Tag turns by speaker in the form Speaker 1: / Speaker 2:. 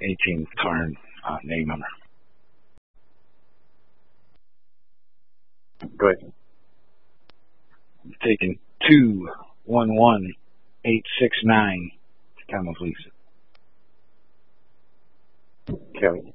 Speaker 1: 18 turn name number.
Speaker 2: Go ahead.
Speaker 1: I'm taking 211869. Come on, please.
Speaker 2: Kelly.